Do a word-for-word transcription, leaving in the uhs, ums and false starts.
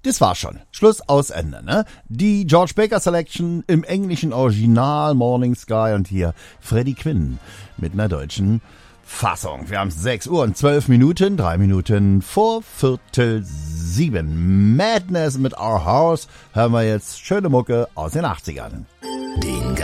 Das war schon. Schluss, aus, Ende, ne? Die George Baker Selection im englischen Original Morning Sky und hier Freddie Quinn mit einer deutschen Fassung. Wir haben sechs Uhr und zwölf Minuten, drei Minuten vor Viertel sieben. Madness mit Our House hören wir jetzt schöne Mucke aus den achtzigern. Den